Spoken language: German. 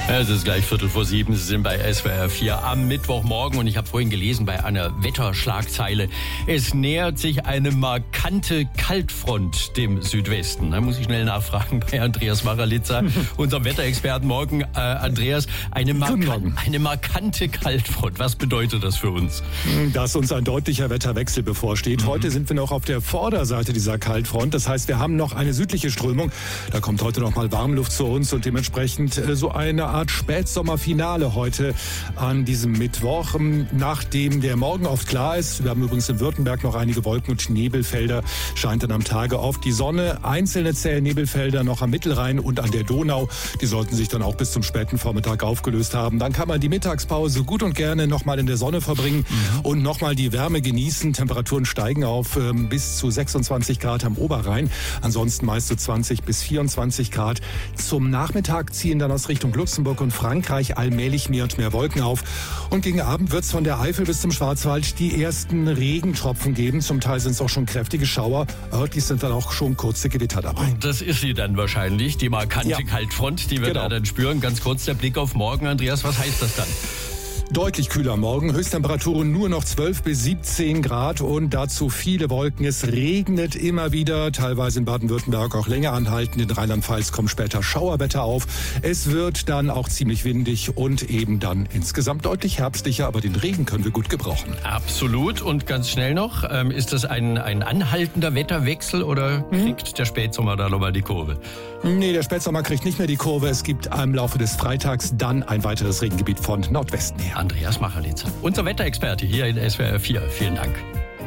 Es ist gleich 6:45. Sie sind bei SWR 4 am Mittwochmorgen und ich habe vorhin gelesen bei einer Wetterschlagzeile, es nähert sich eine markante Kaltfront dem Südwesten. Da muss ich schnell nachfragen bei Andreas Maralitza, unserem Wetterexperten. Morgen, Andreas, eine markante Kaltfront. Was bedeutet das für uns? Dass uns ein deutlicher Wetterwechsel bevorsteht. Heute sind wir noch auf der Vorderseite dieser Kaltfront. Das heißt, wir haben noch eine südliche Strömung. Da kommt heute noch mal Warmluft zu uns und dementsprechend so eine Art Spätsommerfinale heute an diesem Mittwoch. Nachdem der Morgen oft klar ist, wir haben übrigens in Württemberg noch einige Wolken- und Nebelfelder, scheint dann am Tage oft die Sonne. Einzelne zähe Nebelfelder noch am Mittelrhein und an der Donau. Die sollten sich dann auch bis zum späten Vormittag aufgelöst haben. Dann kann man die Mittagspause gut und gerne noch mal in der Sonne verbringen und noch mal die Wärme genießen. Temperaturen steigen auf bis zu 26 Grad am Oberrhein. Ansonsten meist so 20 bis 24 Grad. Zum Nachmittag ziehen dann aus Richtung Luxemburg und Frankreich allmählich mehr und mehr Wolken auf. Und gegen Abend wird es von der Eifel bis zum Schwarzwald die ersten Regentropfen geben. Zum Teil sind es auch schon kräftige Schauer. Örtlich sind dann auch schon kurze Gewitter dabei. Das ist sie dann wahrscheinlich, die markante Kaltfront, die wir da dann spüren. Ganz kurz der Blick auf morgen, Andreas, was heißt das dann? Deutlich kühler morgen, Höchsttemperaturen nur noch 12 bis 17 Grad und dazu viele Wolken. Es regnet immer wieder, teilweise in Baden-Württemberg auch länger anhalten. In Rheinland-Pfalz kommt später Schauerwetter auf. Es wird dann auch ziemlich windig und eben dann insgesamt deutlich herbstlicher, aber den Regen können wir gut gebrauchen. Absolut. Und ganz schnell noch, ist das ein anhaltender Wetterwechsel oder kriegt der Spätsommer da nochmal die Kurve? Nee, der Spätsommer kriegt nicht mehr die Kurve. Es gibt im Laufe des Freitags dann ein weiteres Regengebiet von Nordwesten her. Andreas Maralitza, unser Wetterexperte hier in SWR 4. Vielen Dank.